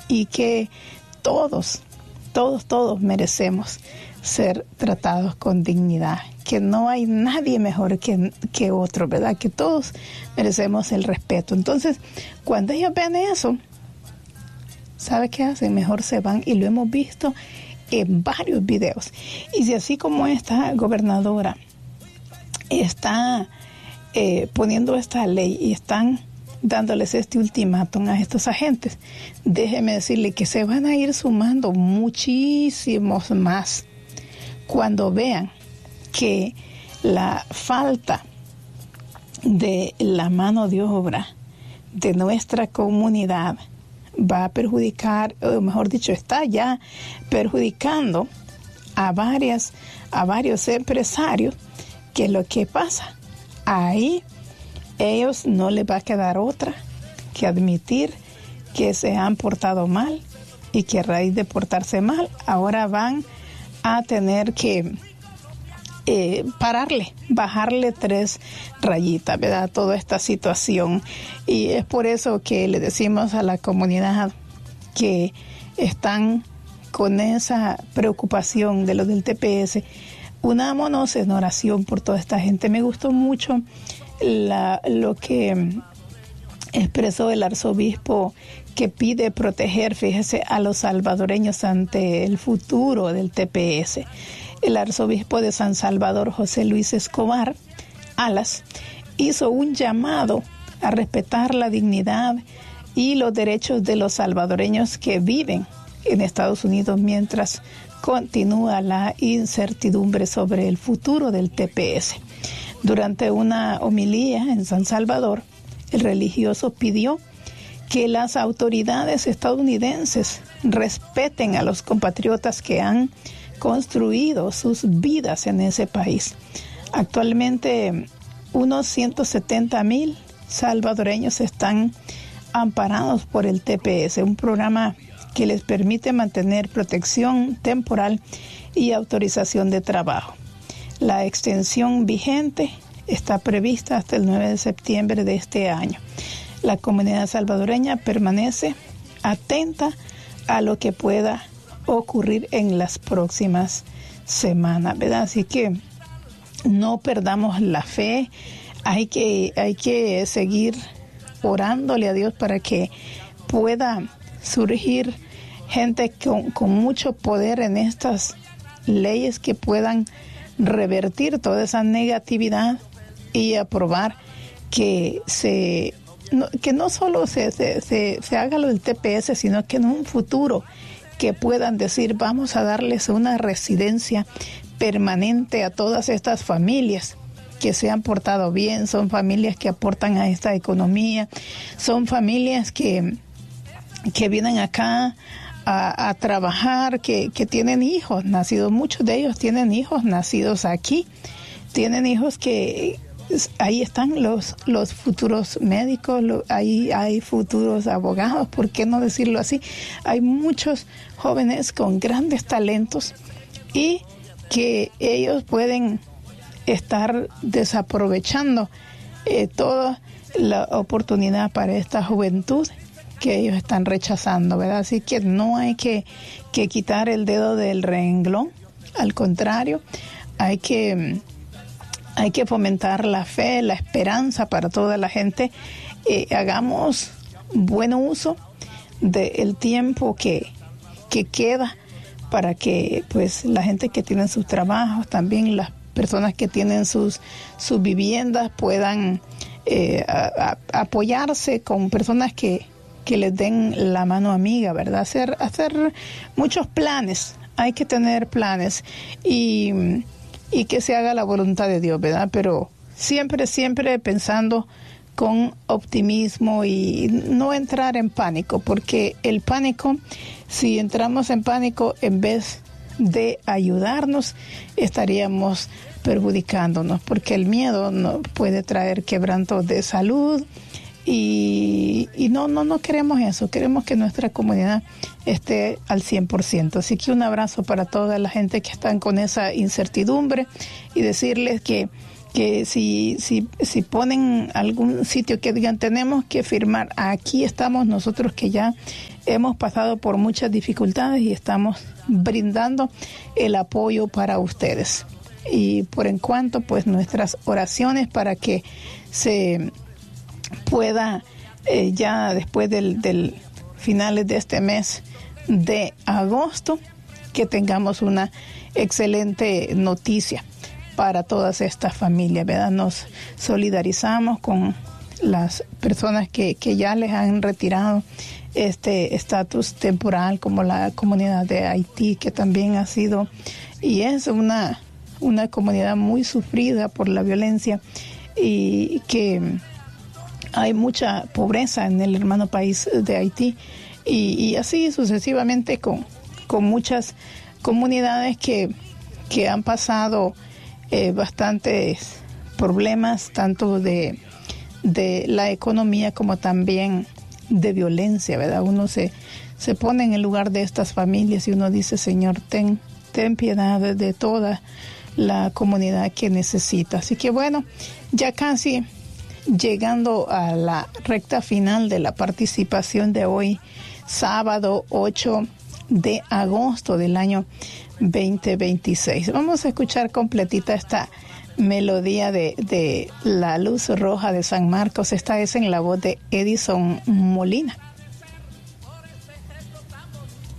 y que todos merecemos ser tratados con dignidad, que no hay nadie mejor que otro, ¿verdad? Que todos merecemos el respeto. Entonces, cuando ellos ven eso, ¿sabe qué hacen? Mejor se van, y lo hemos visto en varios videos. Y si así como esta gobernadora está poniendo esta ley y están dándoles este ultimátum a estos agentes, déjeme decirle que se van a ir sumando muchísimos más cuando vean que la falta de la mano de obra de nuestra comunidad va a perjudicar, o mejor dicho, está ya perjudicando a varios empresarios. Que lo que pasa ahí, ellos no les va a quedar otra que admitir que se han portado mal y que a raíz de portarse mal ahora van a tener que bajarle 3 rayitas, ¿verdad? Toda esta situación. Y es por eso que le decimos a la comunidad que están con esa preocupación de lo del TPS, unámonos en oración por toda esta gente. Me gustó mucho lo que expresó el arzobispo, que pide proteger, fíjese, a los salvadoreños ante el futuro del TPS. El arzobispo de San Salvador, José Luis Escobar Alas, hizo un llamado a respetar la dignidad y los derechos de los salvadoreños que viven en Estados Unidos mientras continúa la incertidumbre sobre el futuro del TPS. Durante una homilía en San Salvador, el religioso pidió que las autoridades estadounidenses respeten a los compatriotas que han construido sus vidas en ese país. Actualmente, unos 170,000 salvadoreños están amparados por el TPS, un programa que les permite mantener protección temporal y autorización de trabajo. La extensión vigente está prevista hasta el 9 de septiembre de este año. La comunidad salvadoreña permanece atenta a lo que pueda ocurrir en las próximas semanas, ¿verdad? Así que no perdamos la fe, hay que seguir orándole a Dios para que pueda surgir gente con mucho poder en estas leyes que puedan revertir toda esa negatividad y aprobar que no solo se haga lo del TPS, sino que en un futuro que puedan decir, vamos a darles una residencia permanente a todas estas familias que se han portado bien, son familias que aportan a esta economía, son familias que vienen acá a trabajar, que tienen hijos nacidos, muchos de ellos tienen hijos nacidos aquí, tienen hijos que ahí están los futuros médicos, ahí hay futuros abogados, ¿por qué no decirlo así? Hay muchos jóvenes con grandes talentos y que ellos pueden estar desaprovechando toda la oportunidad para esta juventud que ellos están rechazando, ¿verdad? Así que no hay que quitar el dedo del renglón, al contrario, hay que fomentar la fe, la esperanza para toda la gente. Hagamos buen uso del tiempo que queda para que pues la gente que tiene sus trabajos, también las personas que tienen sus viviendas puedan apoyarse con personas que les den la mano amiga, ¿verdad? Hacer muchos planes, hay que tener planes y que se haga la voluntad de Dios, ¿verdad? Pero siempre pensando con optimismo y no entrar en pánico, porque el pánico, si entramos en pánico, en vez de ayudarnos, estaríamos perjudicándonos, porque el miedo no puede traer quebranto de salud y no queremos eso, queremos que nuestra comunidad esté al 100%. Así que un abrazo para toda la gente que están con esa incertidumbre y decirles que que si ponen algún sitio que digan tenemos que firmar, aquí estamos nosotros que ya hemos pasado por muchas dificultades y estamos brindando el apoyo para ustedes. Y por en cuanto, pues nuestras oraciones para que se pueda ya después del finales de este mes de agosto, que tengamos una excelente noticia para todas estas familias, ¿verdad? Nos solidarizamos con las personas que ya les han retirado este estatus temporal, como la comunidad de Haití, que también ha sido y es una comunidad muy sufrida por la violencia y que hay mucha pobreza en el hermano país de Haití y así sucesivamente con muchas comunidades que han pasado bastantes problemas, tanto de la economía como también de violencia, ¿verdad? Uno se pone en el lugar de estas familias y uno dice, Señor, ten piedad de toda la comunidad que necesita. Así que bueno, ya casi llegando a la recta final de la participación de hoy, sábado 8 de agosto del año 2026. Vamos a escuchar completita esta melodía de La Luz Roja de San Marcos. Esta es en la voz de Edison Molina.